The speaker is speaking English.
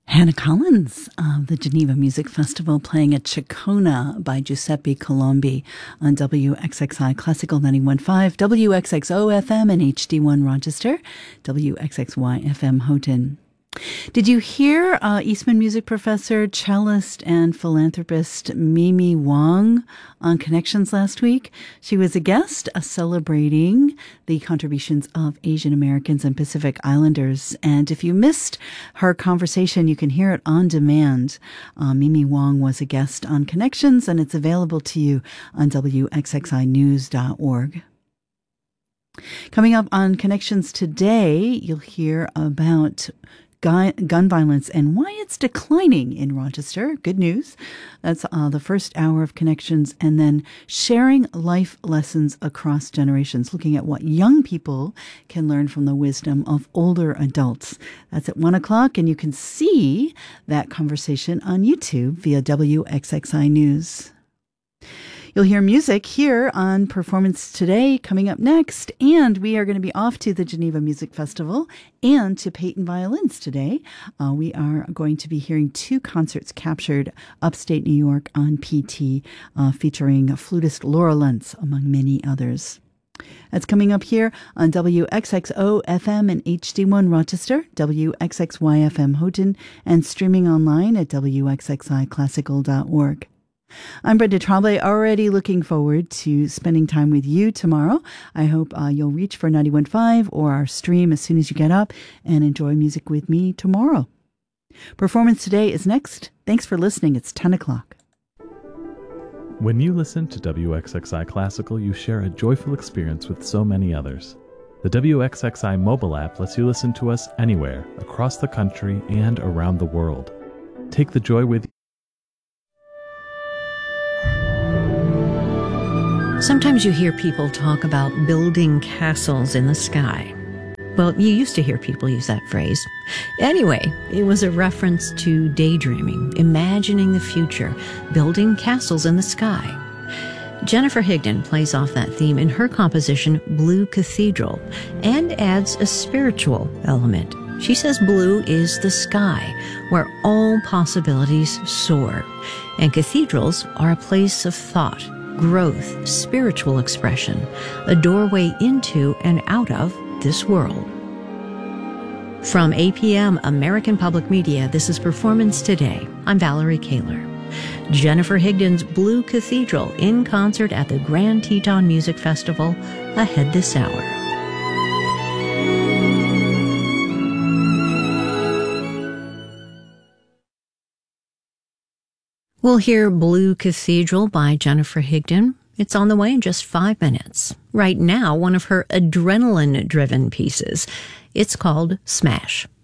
Hannah Collins of the Geneva Music Festival playing at Chacona by Giuseppe Colombi on WXXI Classical 91.5, WXXO FM and HD1 Rochester, WXXY FM Houghton. Did you hear Eastman music professor, cellist, and philanthropist Mimi Wong on Connections last week? She was a guest celebrating the contributions of Asian Americans and Pacific Islanders. And if you missed her conversation, you can hear it on demand. Mimi Wong was a guest on Connections, and it's available to you on WXXInews.org. Coming up on Connections today, you'll hear about gun violence and why it's declining in Rochester. Good news. That's the first hour of Connections. And then sharing life lessons across generations, looking at what young people can learn from the wisdom of older adults. That's at 1 o'clock, and you can see that conversation on YouTube via WXXI News. You'll hear music here on Performance Today coming up next, and we are going to be off to the Geneva Music Festival and to Peyton Violins today. We are going to be hearing two concerts captured upstate New York on PT, featuring flutist Laura Lentz, among many others. That's coming up here on WXXO FM and HD1 Rochester, WXXY FM Houghton, and streaming online at WXXIClassical.org. I'm Brenda Tremblay, already looking forward to spending time with you tomorrow. I hope you'll reach for 91.5 or our stream as soon as you get up and enjoy music with me tomorrow. Performance Today is next. Thanks for listening. It's 10 o'clock. When you listen to WXXI Classical, you share a joyful experience with so many others. The WXXI mobile app lets you listen to us anywhere, across the country and around the world. Take the joy with you. Sometimes you hear people talk about building castles in the sky. Well, you used to hear people use that phrase. Anyway, it was a reference to daydreaming, imagining the future, building castles in the sky. Jennifer Higdon plays off that theme in her composition Blue Cathedral and adds a spiritual element. She says blue is the sky, where all possibilities soar, and cathedrals are a place of thought, growth, spiritual expression, a doorway into and out of this world. From APM American Public Media, this is Performance Today. I'm Valerie Kaler. Jennifer Higdon's Blue Cathedral in concert at the Grand Teton Music Festival ahead this hour. We'll hear Blue Cathedral by Jennifer Higdon. It's on the way in just 5 minutes. Right now, one of her adrenaline-driven pieces. It's called Smash.